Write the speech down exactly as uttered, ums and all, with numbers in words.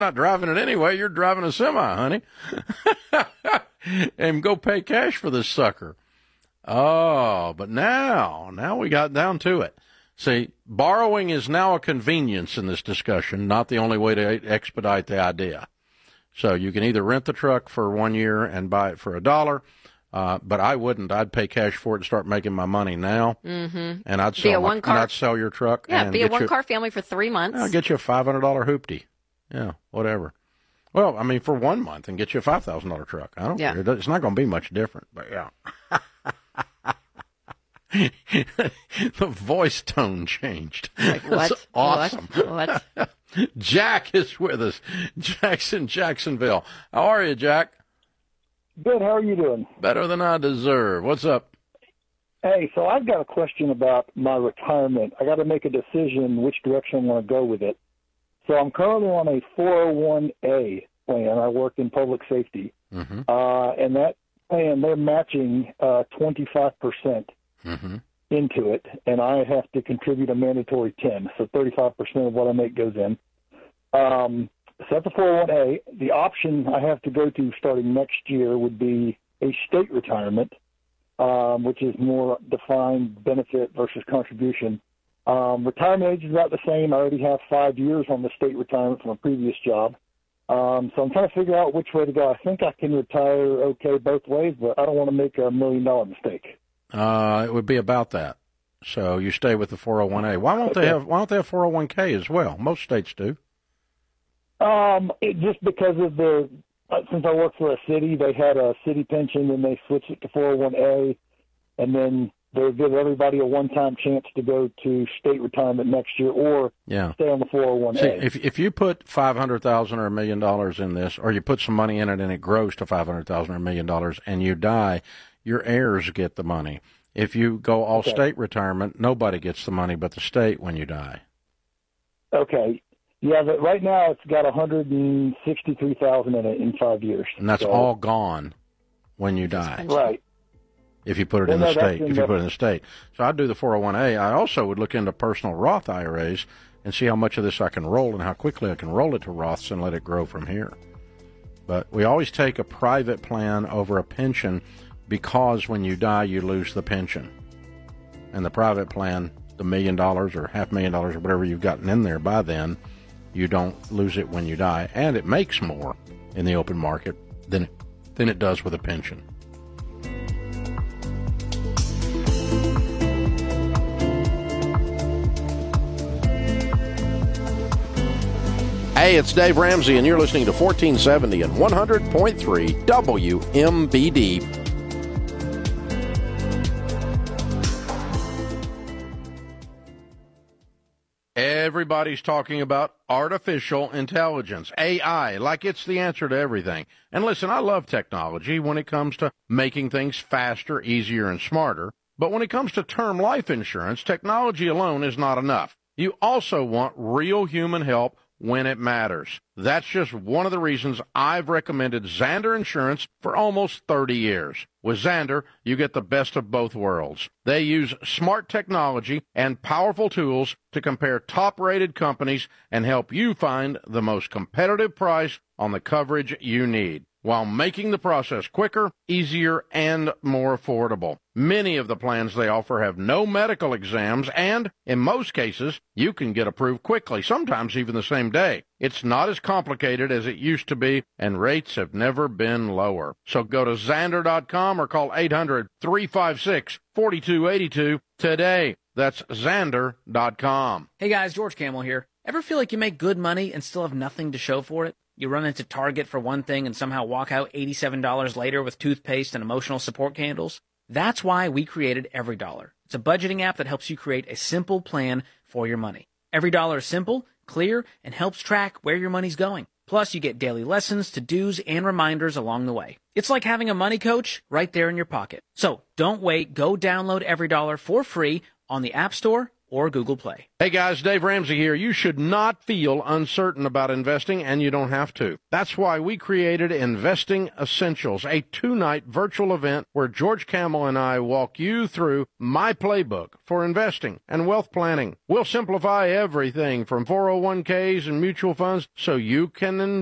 not driving it anyway. You're driving a semi, honey. And go pay cash for this sucker. Oh, but now, now we got down to it. See, borrowing is now a convenience in this discussion, not the only way to expedite the idea. So you can either rent the truck for one year and buy it for a dollar, uh, but I wouldn't. I'd pay cash for it and start making my money now, mm-hmm. and I'd be sell a my, one car, and I'd sell your truck. Yeah, and be a one-car you, family for three months. I'll get you a five hundred dollars hoopty. Yeah, whatever. Well, I mean, for one month and get you a five thousand dollars truck. I don't yeah. care. It's not going to be much different, but yeah. The voice tone changed. Like, what? That's awesome. What? what? Jack is with us. Jack's in Jacksonville. How are you, Jack? Good. How are you doing? Better than I deserve. What's up? Hey, so I've got a question about my retirement. I got to make a decision which direction I want to go with it. So I'm currently on a four oh one A plan. I work in public safety. Mm-hmm. Uh, and that plan, they're matching uh, twenty-five percent. Mm-hmm. into it, and I have to contribute a mandatory ten, so thirty-five percent of what I make goes in. Um, so that's a four oh one A. The option I have to go to starting next year would be a state retirement, um, which is more defined benefit versus contribution. Um, retirement age is about the same. I already have five years on the state retirement from a previous job. Um, so I'm trying to figure out which way to go. I think I can retire okay both ways, but I don't want to make a million-dollar mistake. Uh, it would be about that. So you stay with the four oh one A. Why won't okay. they have? Why don't they have four oh one K as well? Most states do. Um, it, just because of the uh, since I work for a city, they had a city pension, and they switched it to four oh one A, and then they give everybody a one-time chance to go to state retirement next year or yeah. stay on the four oh one A. See, if if you put five hundred thousand or a million dollars in this, or you put some money in it and it grows to five hundred thousand or a million dollars, and you die, your heirs get the money. If you go all okay. state retirement, nobody gets the money but the state when you die. Okay. Yeah, but right now it's got one hundred sixty-three thousand in it in five years. And that's so. all gone when you die. Right. If you put it well, in the no, state. If you put it in the state. So I'd do the four oh one A. I also would look into personal Roth I R As and see how much of this I can roll and how quickly I can roll it to Roths and let it grow from here. But we always take a private plan over a pension because when you die, you lose the pension. And the private plan, the million dollars or half million dollars or whatever you've gotten in there by then, you don't lose it when you die. And it makes more in the open market than, than it does with a pension. Hey, it's Dave Ramsey, and you're listening to fourteen seventy and one hundred point three W M B D. Everybody's talking about artificial intelligence, A I, like it's the answer to everything. And listen, I love technology when it comes to making things faster, easier, and smarter. But when it comes to term life insurance, technology alone is not enough. You also want real human help when it matters. That's just one of the reasons I've recommended Zander Insurance for almost thirty years. With Zander, you get the best of both worlds. They use smart technology and powerful tools to compare top-rated companies and help you find the most competitive price on the coverage you need, while making the process quicker, easier, and more affordable. Many of the plans they offer have no medical exams, and in most cases, you can get approved quickly, sometimes even the same day. It's not as complicated as it used to be, and rates have never been lower. So go to Zander dot com or call eight hundred, three five six, four two eight two today. That's Zander dot com. Hey guys, George Camel here. Ever feel like you make good money and still have nothing to show for it? You run into Target for one thing and somehow walk out eighty-seven dollars later with toothpaste and emotional support candles? That's why we created EveryDollar. It's a budgeting app that helps you create a simple plan for your money. EveryDollar is simple, clear, and helps track where your money's going. Plus, you get daily lessons, to-dos, and reminders along the way. It's like having a money coach right there in your pocket. So don't wait. Go download EveryDollar for free on the App Store or Google Play. Hey guys, Dave Ramsey here. You should not feel uncertain about investing, and you don't have to. That's why we created Investing Essentials, a two-night virtual event where George Kamel and I walk you through my playbook for investing and wealth planning. We'll simplify everything from four oh one k's and mutual funds so you can